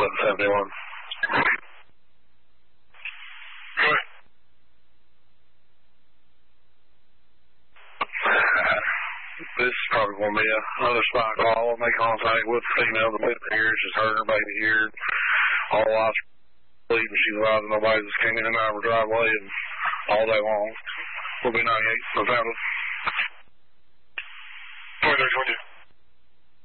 1171. This is probably going to be another spot call. I'll make contact with the female that lives here. She's heard her baby here. All lights sleep, and she's alive, and nobody just came in and out of her driveway and all day long. We'll be 98. So found it. 2322.